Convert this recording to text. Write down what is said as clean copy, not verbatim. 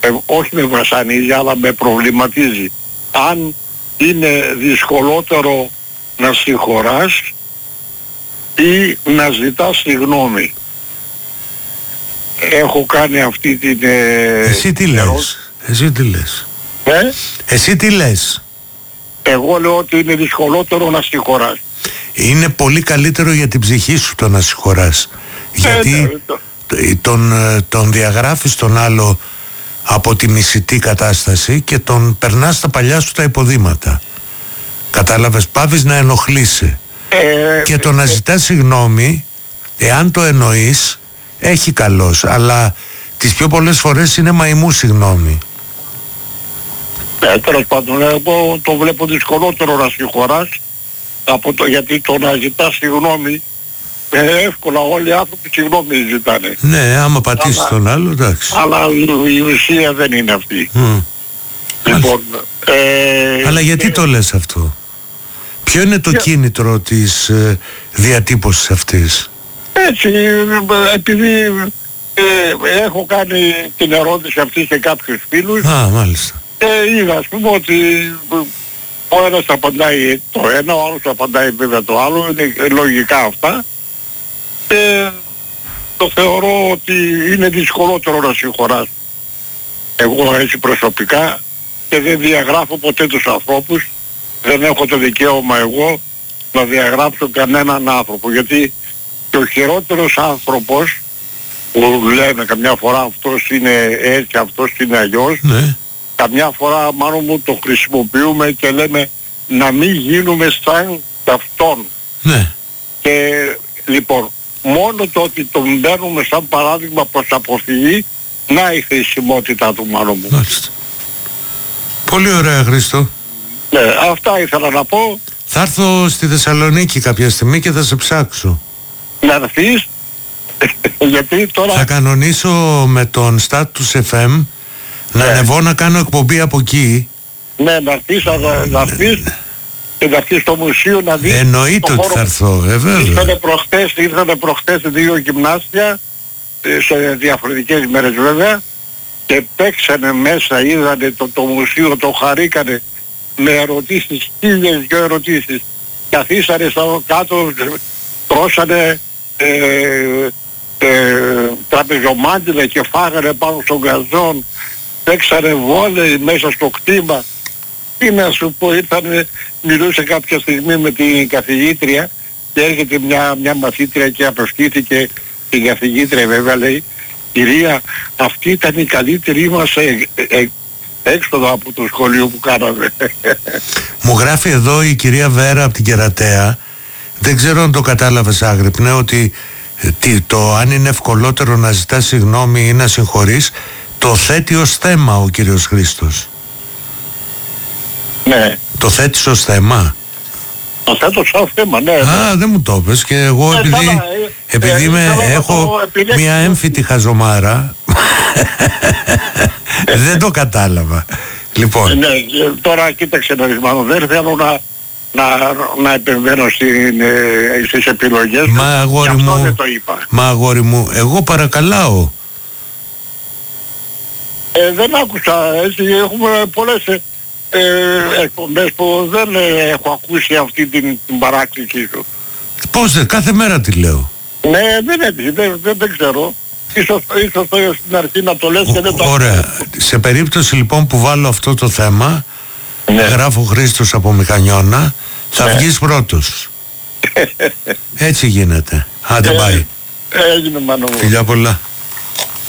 όχι με βασανίζει, αλλά με προβληματίζει. Αν είναι δυσκολότερο να συγχωράς ή να ζητάς συγγνώμη. Έχω κάνει αυτή την... Εσύ τι λες? Εσύ τι λες? Εσύ τι λες? Εγώ λέω ότι είναι δυσκολότερο να συγχωράς. Είναι πολύ καλύτερο για την ψυχή σου το να συγχωράς. Γιατί τον διαγράφεις τον άλλο από τη μισητή κατάσταση και τον περνάς στα παλιά σου τα υποδήματα. Κατάλαβες, πάβεις να ενοχλείσαι. Και το να ζητάς συγγνώμη, εάν το εννοείς, έχει καλός, αλλά τις πιο πολλές φορές είναι μαϊμού συγγνώμη. Τέλος πάντων, εγώ το βλέπω δυσκολότερο να συγχωράς γιατί το να ζητάς συγγνώμη, εύκολα όλοι οι άνθρωποι συγγνώμη ζητάνε. Ναι, άμα πατήσεις τον άλλο, εντάξει. Αλλά η ουσία δεν είναι αυτή. Λοιπόν, αλλά γιατί το λες αυτό? Ποιο είναι το κίνητρο της διατύπωσης αυτής? Έτσι, επειδή έχω κάνει την ερώτηση αυτή σε κάποιους φίλους. Μάλιστα. Είδα, ας πούμε, ότι ο ένας απαντάει το ένα, ο άλλος απαντάει βέβαια το άλλο, είναι λογικά αυτά. Το θεωρώ ότι είναι δυσκολότερο να συγχωράς. Εγώ έτσι προσωπικά, και δεν διαγράφω ποτέ τους ανθρώπους, δεν έχω το δικαίωμα εγώ να διαγράψω κανέναν άνθρωπο, γιατί και ο χειρότερος άνθρωπος που λένε καμιά φορά αυτός είναι έτσι, αυτός είναι αλλιώς, ναι. Καμιά φορά μάλλον μου το χρησιμοποιούμε και λέμε να μην γίνουμε σαν αυτόν. Ναι. Και λοιπόν, μόνο το ότι τον παίρνουμε σαν παράδειγμα προς αποφυγή, να η χρησιμότητά του μάλλον μου. Μάλιστα. Πολύ ωραία, Χρήστο. Ναι, αυτά ήθελα να πω. Θα έρθω στη Θεσσαλονίκη κάποια στιγμή και θα σε ψάξω. Να έρθεις, γιατί τώρα... Θα κανονίσω με τον Status FM να ανεβώ να κάνω εκπομπή από εκεί. Ναι, να έρθεις και να έρθεις στο μουσείο να δεις. Εννοείται ότι θα έρθω, βέβαια. Ήρθανε προχτές 2 γυμνάσια, σε διαφορετικές μέρες βέβαια, και παίξανε μέσα, είδανε το μουσείο, το χαρήκανε με ερωτήσεις, 1000 ερωτήσεις. Καθίσανε στο κάτω, τρώσανε τραπεζομάντιλα και φάγανε πάνω στον γκαζόν, παίξανε βόλεϊ μέσα στο κτήμα. Τι να σου πω, μιλούσε κάποια στιγμή με την καθηγήτρια και έρχεται μια μαθήτρια και απευθύνθηκε την καθηγήτρια, βέβαια, λέει, κυρία, αυτή ήταν η καλύτερη μας έξοδο από το σχολείο που κάναμε. Μου γράφει εδώ η κυρία Βέρα από την Κερατέα, δεν ξέρω αν το κατάλαβες, Άγρυπνε, ότι το αν είναι ευκολότερο να ζητάς συγγνώμη ή να συγχωρείς, το θέτει ως θέμα ο κύριος Χρήστος. Ναι. Το θέτεις ως θέμα? Το θέτω σαν θέμα, ναι. Δεν μου το πες, και εγώ επειδή έχω μια έμφυτη χαζομάρα δεν το κατάλαβα. Λοιπόν. Ναι, τώρα κοίταξε να δεις, μάλλον δεν θέλω να επεμβαίνω στις επιλογές. Μα αγόρι μου, εγώ παρακαλάω. Δεν άκουσα, έτσι, έχουμε πολλές εκπομπές που δεν έχω ακούσει αυτή την παράκληση σου. Πώς κάθε μέρα τη λέω. Ναι, δεν ξέρω. Ίσως στην αρχή να το λες και δεν το... Ωραία. Σε περίπτωση λοιπόν που βάλω αυτό το θέμα, ναι, γράφω Χρήστος από Μηχανιώνα, θα βγεις πρώτος. Έτσι γίνεται. Άντε πάει. Έγινε, μάνα μου. Φιλιά πολλά.